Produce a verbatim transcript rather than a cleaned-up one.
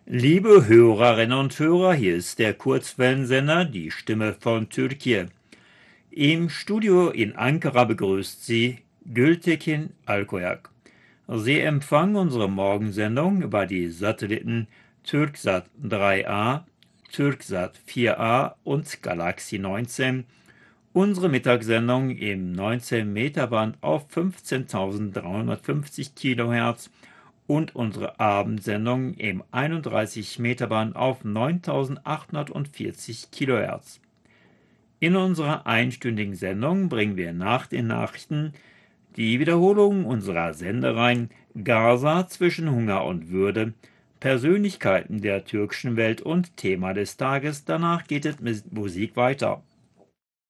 Liebe Hörerinnen und Hörer, hier ist der Kurzwellensender Die Stimme von Türkei. Im Studio in Ankara begrüßt Sie Gültekin Alkoyak. Sie empfangen unsere Morgensendung über die Satelliten Türksat drei a, Türksat vier a und Galaxy neunzehn. Unsere Mittagssendung im neunzehn Meter Band auf fünfzehntausenddreihundertfünfzig Kilohertz und unsere Abendsendung im einunddreißig Meter Band auf neuntausendachthundertvierzig Kilohertz. In unserer einstündigen Sendung bringen wir nach den Nachrichten die Wiederholung unserer Sendereihen Gaza zwischen Hunger und Würde, Persönlichkeiten der türkischen Welt und Thema des Tages. Danach geht es mit Musik weiter.